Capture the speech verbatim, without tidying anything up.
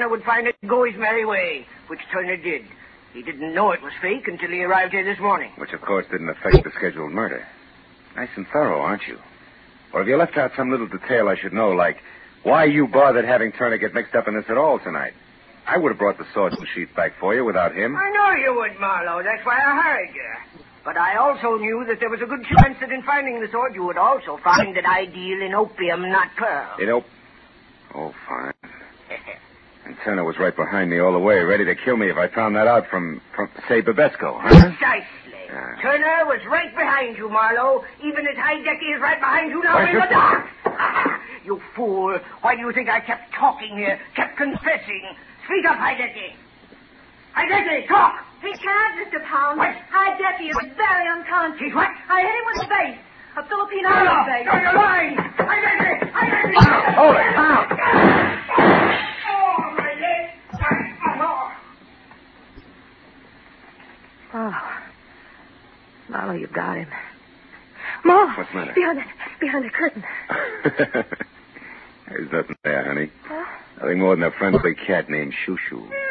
Turner would find it go his merry way, which Turner did. He didn't know it was fake until he arrived here this morning. Which, of course, didn't affect the scheduled murder. Nice and thorough, aren't you? Or have you left out some little detail I should know, like why you bothered having Turner get mixed up in this at all tonight? I would have brought the swords and sheets back for you without him. I know you would, Marlowe. That's why I hired you. But I also knew that there was a good chance that in finding the sword, you would also find that I deal in opium, not pearl. In op... Oh, fine. And Turner was right behind me all the way, ready to kill me if I found that out from, from say, Babesco, huh? Precisely. Yeah. Turner was right behind you, Marlowe, even as Heidecky is right behind you now Why, in the dark. You fool. Why do you think I kept talking here, kept confessing? Speak up, Heidecky. Heidecky, talk! He can't, Mister Pound. What? Heidecky is very unconscious. He's what? I hit him with a base. A Philippine No, no, Island base. no, you're lying! Heidecky! Heidecky! Hold it, Pound! Oh, my leg! Oh. Oh. Marlowe, you've got him. Marlowe! What's the matter? Behind the, behind the curtain. There's nothing there, honey. Huh? Nothing more than a friendly cat named Shoo Shoo.